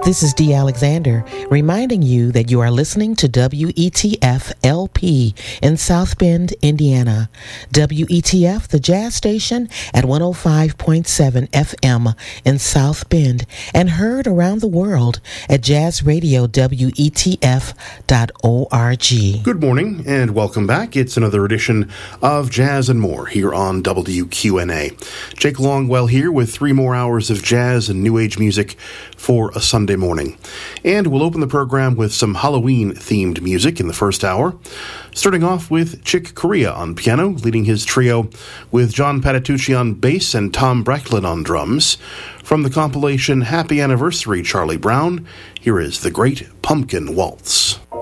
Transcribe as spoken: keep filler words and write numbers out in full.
This is Dee Alexander, reminding you that you are listening to W E T F L P in South Bend, Indiana. W E T F, the jazz station, at one oh five point seven F M in South Bend, and heard around the world at jazz radio W E T F dot org. Good morning, and welcome back. It's another edition of Jazz and More here on W Q N A. Jake Longwell here with three more hours of jazz and new age music for a Sunday morning. And we'll open the program with some Halloween-themed music in the first hour, starting off with Chick Corea on piano, leading his trio with John Patitucci on bass and Tom Bracklin on drums. From the compilation Happy Anniversary, Charlie Brown, here is The Great Pumpkin Waltz.